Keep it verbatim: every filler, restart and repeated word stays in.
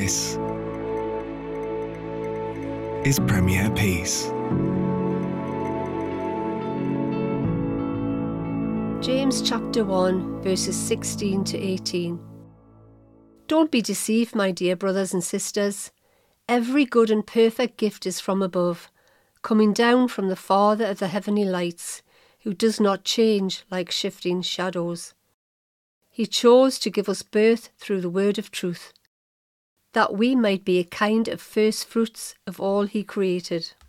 This is Premier Peace. James chapter one, verses sixteen to eighteen. Don't be deceived, my dear brothers and sisters. Every good and perfect gift is from above, coming down from the Father of the heavenly lights, who does not change like shifting shadows. He chose to give us birth through the word of truth, that we might be a kind of first fruits of all he created.